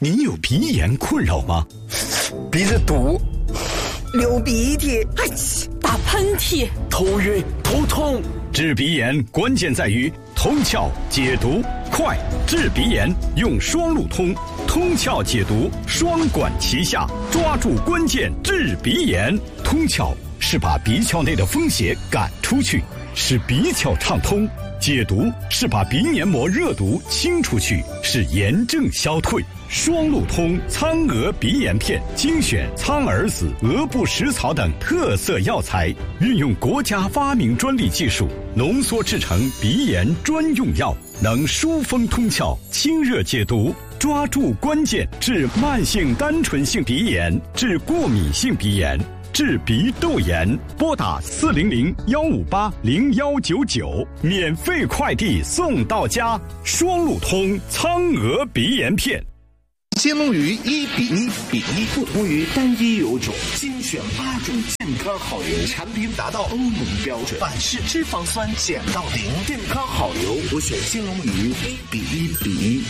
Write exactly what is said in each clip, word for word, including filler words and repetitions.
您有鼻炎困扰吗？ 鼻子堵，流鼻涕， 哎，打喷嚏， 头晕头痛。 治鼻炎关键在于通窍解毒快，治鼻炎用双路通，通窍解毒双管齐下，抓住关键治鼻炎。通窍是把鼻窍内的风邪赶出去，使鼻窍畅通；解毒是把鼻黏膜热毒清出去，使炎症消退。双路通苍鹅鼻炎片精选苍耳子、鹅不食草等特色药材，运用国家发明专利技术浓缩制成鼻炎专用药，能疏风通窍、清热解毒，抓住关键治慢性单纯性鼻炎、治过敏性鼻炎、治鼻窦炎。拨打四零零幺五八零幺九九，免费快递送到家。双路通苍鹅鼻炎片。 金龙鱼一比一比一，不同于单一油种，精选八种健康好油，产品达到欧盟标准，反式脂肪酸减到零，健康好油，我选金龙鱼一比一比一。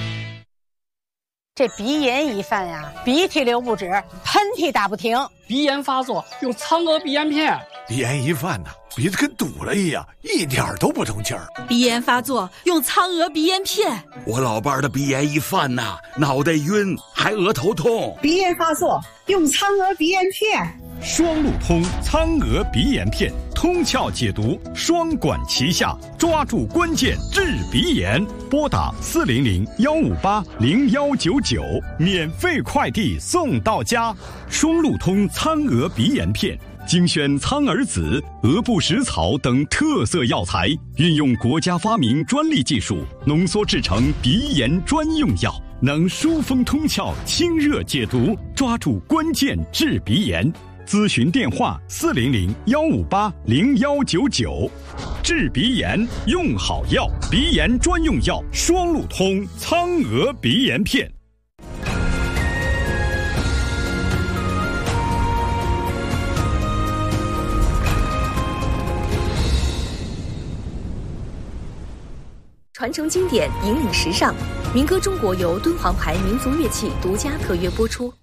这鼻炎一犯呀，鼻涕流不止，喷嚏打不停。 鼻炎发作用苍鹅鼻炎片。 鼻炎一犯呐，鼻子跟堵了一样，一点都不通气儿。 鼻炎发作用苍鹅鼻炎片。 我老伴儿的鼻炎一犯呐，脑袋晕，还额头痛。 鼻炎发作用苍鹅鼻炎片。 双路通苍鹅鼻炎片，通窍解毒，双管齐下，抓住关键治鼻炎。拨打四零零幺五八零幺九九，免费快递送到家。双路通苍鹅鼻炎片精选苍耳子、鹅不食草等特色药材，运用国家发明专利技术浓缩制成鼻炎专用药，能疏风通窍、清热解毒，抓住关键治鼻炎。咨询电话四零零幺五八零幺九九。治鼻炎用好药，鼻炎专用药双路通苍鹅鼻炎片。 传承经典，引领时尚。民歌中国由敦煌牌民族乐器独家特约播出。